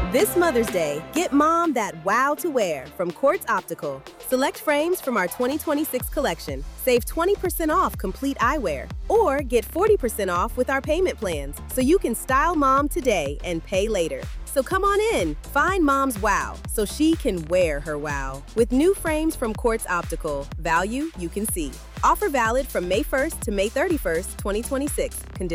This Mother's Day, get mom that wow to wear from Quartz Optical. Select frames from our 2026 collection. Save 20% off complete eyewear. Or get 40% off with our payment plans so you can style mom today and pay later. So come on in, find mom's wow so she can wear her wow. With new frames from Quartz Optical, value you can see. Offer valid from May 1st to May 31st, 2026.